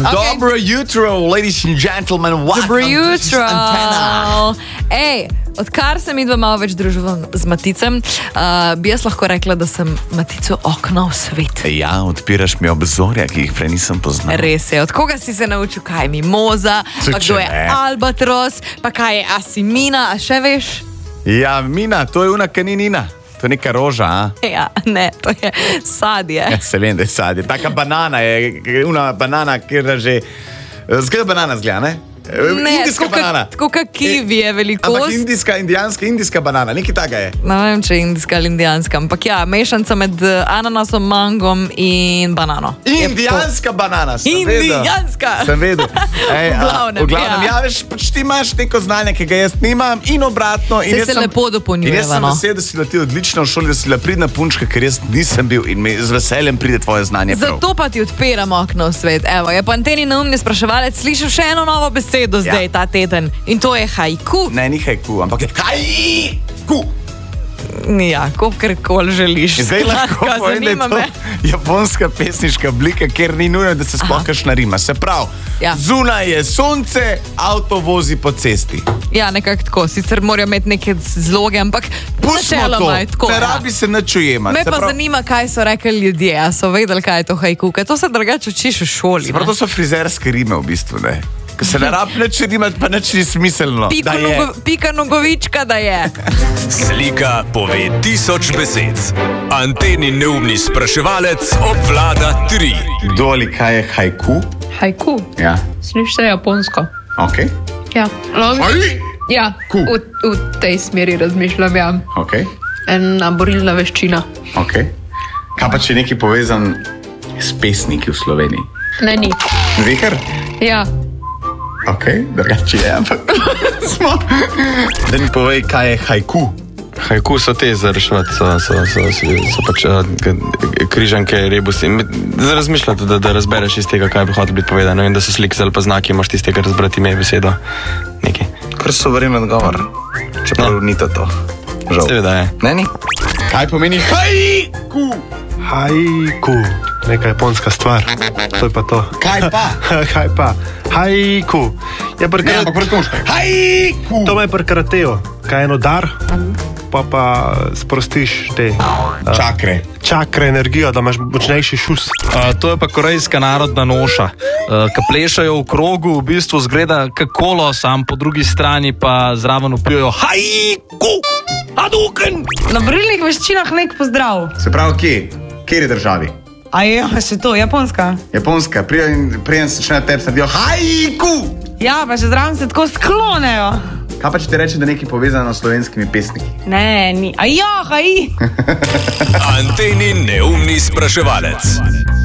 Dobro jutro, ladies and gentlemen. Dobro jutro. Ej, odkar se mi dva malo več družimo z Maticem, bi jaz lahko rekla, da sem Matico okno v svet. Ja, odpiraš mi obzorja, ki jih prej nisem poznal. Res je, od koga si se naučil, kaj je mimoza, pa kdo je albatros, pa kaj je asimina, a še veš? Ja, mina, to je una kaninina. To je neka roža, a? Ja, ne, to je sadje. Ja, se vem, da je sadje. Taka banana je, una banana, kjer že... Zgleda banana zgleda, ne? Ne, indijska banana. Tako kak kiwi je velikost. Ampak indijska banana, nekaj taka je. Ne vem, če je indijska ali indijanska, ampak ja, mešanca med ananasom, mangom in banano. Indijanska banana, sem vedel. Indijanska! Sem vedel. V glavnem, ja. Veš, pač ti imaš neko znanje, ki ga jaz nimam in obratno. Saj se lepo dopolnjujeva, in jaz sem vesel, da si bila ti odlična v šoli, da si bila pridna punčka, ker jaz nisem bil in mi z veseljem pride tvoje znanje prav. Zato pa ti odpiramo okno v svet. Evo, je pa Anteni neumni spraševalec slišal še eno novo besedo zdaj ta teden. In to je haiku. Ne, ni haiku, ampak je haiku. Ja, kolikor želiš. Zdaj lahko povem, da je to japonska pesniška oblika, kjer ni nujno, da se sploh kakšna rima. Se pravi, zunaj je sonce, avto vozi po cesti. Ja, nekako tako. Sicer morajo imeti neke zloge, ampak pustimo to. Ne rabi se nič ujemati. Me pa zanima, kaj so rekli ljudje. A so vedeli, kaj je to haiku? Kaj to se drugače učiš v šoli? Se pravi, to so frizerske rime v bistvu, ne? Ko se ne rabi nič rimati, pa nič ni smiselno. Pika nogovička, da je. Slika pove 1000 besed. Anteni neumni spraševalec obvlada 3. Kdo ali kaj je haiku? Haiku? Ja. Slišiš se japonsko? Ok. Ja. Ja, v tej smeri razmišljam, ja. Ok. Ena borilna veščina. Ok. Kaj pa če je nekaj povezan s pesniki v Sloveniji? Ne, ni. Zihar? Ja. Ok, drugače je, ampak smo. Da mi povej, kaj je haiku. Haiku so te za reševati, so pač križanke, rebusi. Razmišljati, da razbereš iz tega, kaj bi hotel biti povedano in da so slike ali pa znaki, imaš tistega razbrati ime, besedo, nekaj. Kar so verjetno odgovor, čeprav ni to. Žal. Seveda je. Ne, ni. Kaj pomeni haiku? Haiku, neka japonska stvar, to je pa to. Kaj pa? Kaj pa? Haiku. Ne, ampak predkomuš. Haiku! To me je pri karateju, kaj je eno dar, pa sprostiš te... Čakre, energijo, da imaš močnejši šus. To je pa korejska narodna noša. Ko plešajo v krogu, v bistvu zgleda kakolo, sam po drugi strani pa zraven vpijajo haiku! Hadouken! Na borilnih veščinah nek pozdrav. Se pravi, kje? Kjer je državi? A je še to, japonska? Japonska, prijem se še na tebi sredijo haiku! Ja, pa še zraven se tako sklonejo. Kaj pa če ti reče, da nekaj povezano s slovenskimi pesniki? Ne, ni. A ja, hai! Anteni neumni spraševalec.